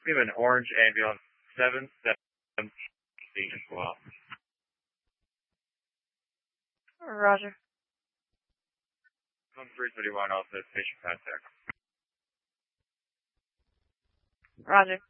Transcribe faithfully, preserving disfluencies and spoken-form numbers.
to an orange ambulance seven seven as well. Roger. one three thirty-one also patient contact. Roger.